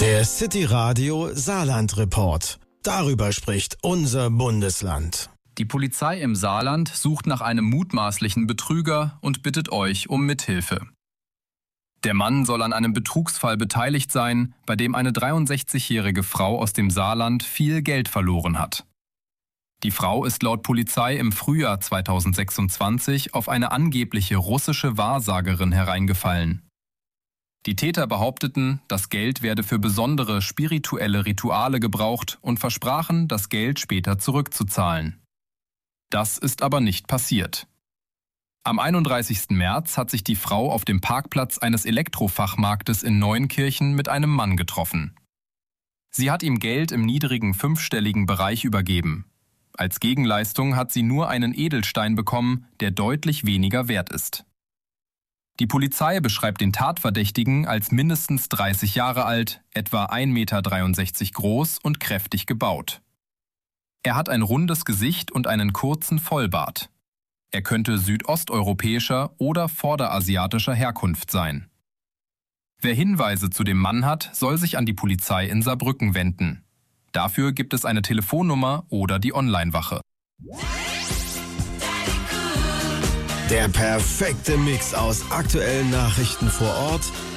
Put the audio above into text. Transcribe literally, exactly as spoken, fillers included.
Der City Radio Saarland Report. Darüber spricht unser Bundesland. Die Polizei im Saarland sucht nach einem mutmaßlichen Betrüger und bittet euch um Mithilfe. Der Mann soll an einem Betrugsfall beteiligt sein, bei dem eine dreiundsechzigjährige Frau aus dem Saarland viel Geld verloren hat. Die Frau ist laut Polizei im Frühjahr zweitausendsechsundzwanzig auf eine angebliche russische Wahrsagerin hereingefallen. Die Täter behaupteten, das Geld werde für besondere spirituelle Rituale gebraucht und versprachen, das Geld später zurückzuzahlen. Das ist aber nicht passiert. Am einunddreißigsten März hat sich die Frau auf dem Parkplatz eines Elektrofachmarktes in Neunkirchen mit einem Mann getroffen. Sie hat ihm Geld im niedrigen fünfstelligen Bereich übergeben. Als Gegenleistung hat sie nur einen Edelstein bekommen, der deutlich weniger wert ist. Die Polizei beschreibt den Tatverdächtigen als mindestens dreißig Jahre alt, etwa ein Meter dreiundsechzig groß und kräftig gebaut. Er hat ein rundes Gesicht und einen kurzen Vollbart. Er könnte südosteuropäischer oder vorderasiatischer Herkunft sein. Wer Hinweise zu dem Mann hat, soll sich an die Polizei in Saarbrücken wenden. Dafür gibt es eine Telefonnummer oder die Onlinewache. Der perfekte Mix aus aktuellen Nachrichten vor Ort,